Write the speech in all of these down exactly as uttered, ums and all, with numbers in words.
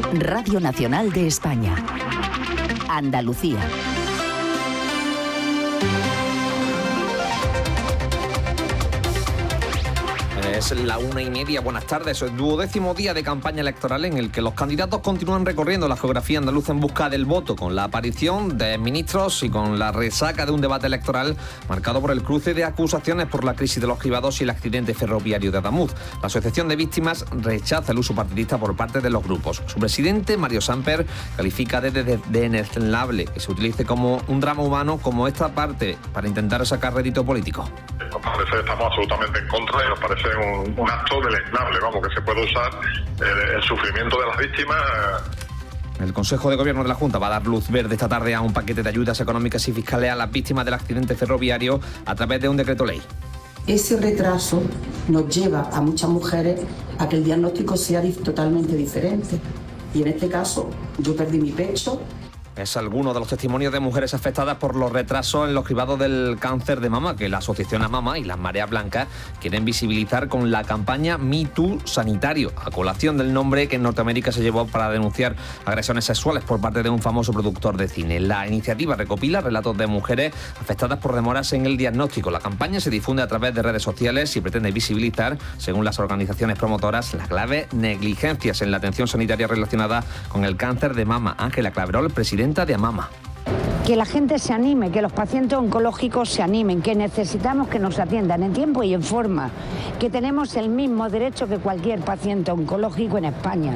Radio Nacional de España. Andalucía. Es la una y media. Buenas tardes. Es el duodécimo día de campaña electoral en el que los candidatos continúan recorriendo la geografía andaluza en busca del voto, con la aparición de ministros y con la resaca de un debate electoral marcado por el cruce de acusaciones por la crisis de los cribados y el accidente ferroviario de Adamuz. La Asociación de Víctimas rechaza el uso partidista por parte de los grupos. Su presidente, Mario Samper, califica de desdeñable que se utilice como un drama humano como esta parte para intentar sacar rédito político. Nos parece que estamos absolutamente en contra y nos parece un, un acto deleznable, vamos, que se puede usar el, el sufrimiento de las víctimas. El Consejo de Gobierno de la Junta va a dar luz verde esta tarde a un paquete de ayudas económicas y fiscales a las víctimas del accidente ferroviario a través de un decreto ley. Ese retraso nos lleva a muchas mujeres a que el diagnóstico sea totalmente diferente. Y en este caso, yo perdí mi pecho. Es alguno de los testimonios de mujeres afectadas por los retrasos en los cribados del cáncer de mama que la Asociación AMAMA y las Mareas Blancas quieren visibilizar con la campaña Me Too Sanitario, a colación del nombre que en Norteamérica se llevó para denunciar agresiones sexuales por parte de un famoso productor de cine. La iniciativa recopila relatos de mujeres afectadas por demoras en el diagnóstico. La campaña se difunde a través de redes sociales y pretende visibilizar, según las organizaciones promotoras, las graves negligencias en la atención sanitaria relacionada con el cáncer de mama. Ángela Claverol, presidenta de AMAMA. Que la gente se anime, que los pacientes oncológicos se animen, que necesitamos que nos atiendan en tiempo y en forma, que tenemos el mismo derecho que cualquier paciente oncológico en España.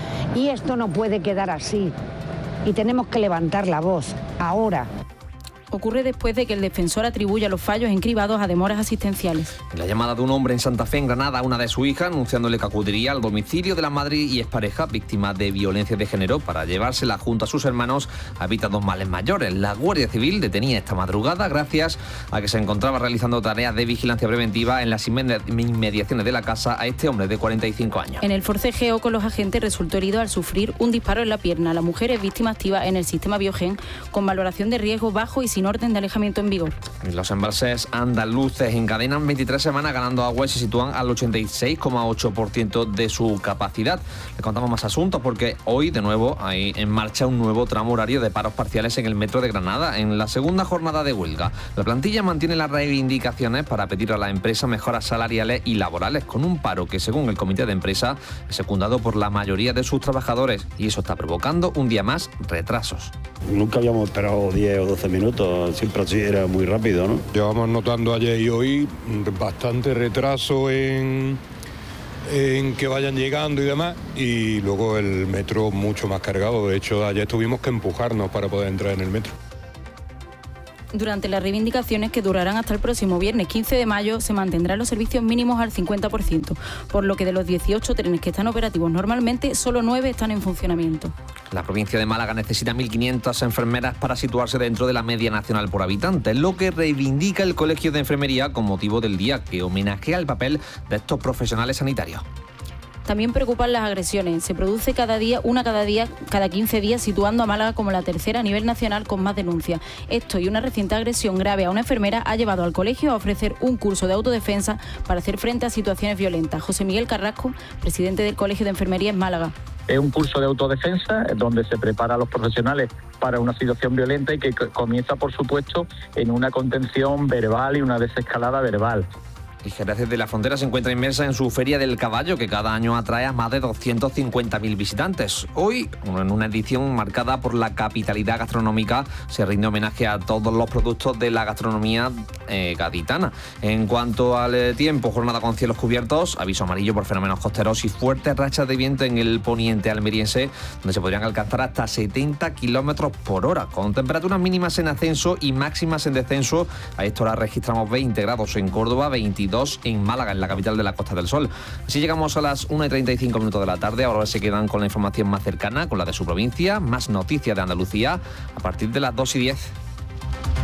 Y esto no puede quedar así. Y tenemos que levantar la voz, ahora. Ocurre después de que el defensor atribuya los fallos en cribados a demoras asistenciales. La llamada de un hombre en Santa Fe, en Granada, a una de su hijas, anunciándole que acudiría al domicilio de la madre y expareja víctima de violencia de género para llevársela junto a sus hermanos, evita dos males mayores. La Guardia Civil detenía esta madrugada gracias a que se encontraba realizando tareas de vigilancia preventiva en las inmediaciones de la casa a este hombre de cuarenta y cinco años. En el forcejeo con los agentes resultó herido al sufrir un disparo en la pierna. La mujer es víctima activa en el sistema Biogen con valoración de riesgo bajo y sin orden de alejamiento en vigor. Los embalses andaluces encadenan veintitrés semanas ganando agua y se sitúan al ochenta y seis coma ocho por ciento de su capacidad. Le contamos más asuntos porque hoy de nuevo hay en marcha un nuevo tramo horario de paros parciales en el metro de Granada en la segunda jornada de huelga. La plantilla mantiene las reivindicaciones para pedir a la empresa mejoras salariales y laborales con un paro que, según el comité de empresa, es secundado por la mayoría de sus trabajadores y eso está provocando un día más retrasos. Nunca habíamos esperado diez o doce minutos, siempre así era muy rápido, ¿no? Llevamos notando ayer y hoy bastante retraso en, en que vayan llegando y demás, y luego el metro mucho más cargado. De hecho, ayer tuvimos que empujarnos para poder entrar en el metro. Durante las reivindicaciones, que durarán hasta el próximo viernes quince de mayo, se mantendrán los servicios mínimos al cincuenta por ciento, por lo que de los dieciocho trenes que están operativos normalmente, solo nueve están en funcionamiento. La provincia de Málaga necesita mil quinientas enfermeras para situarse dentro de la media nacional por habitante, lo que reivindica el Colegio de Enfermería con motivo del día, que homenajea el papel de estos profesionales sanitarios. También preocupan las agresiones. Se produce cada día, una cada día, cada quince días, situando a Málaga como la tercera a nivel nacional con más denuncias. Esto y una reciente agresión grave a una enfermera ha llevado al colegio a ofrecer un curso de autodefensa para hacer frente a situaciones violentas. José Miguel Carrasco, presidente del Colegio de Enfermería en Málaga. Es un curso de autodefensa donde se prepara a los profesionales para una situación violenta y que comienza, por supuesto, en una contención verbal y una desescalada verbal. Y Jerez de la Frontera se encuentra inmersa en su Feria del Caballo, que cada año atrae a más de doscientos cincuenta mil visitantes. Hoy, en una edición marcada por la capitalidad gastronómica, se rinde homenaje a todos los productos de la gastronomía eh, gaditana. En cuanto al eh, tiempo, jornada con cielos cubiertos, aviso amarillo por fenómenos costeros y fuertes rachas de viento en el poniente almeriense, donde se podrían alcanzar hasta setenta kilómetros por hora, con temperaturas mínimas en ascenso y máximas en descenso. A esta hora registramos veinte grados en Córdoba, veintidós en Málaga, en la capital de la Costa del Sol. Así llegamos a las una y treinta y cinco minutos de la tarde. Ahora se quedan con la información más cercana, con la de su provincia. Más noticias de Andalucía a partir de las dos y diez.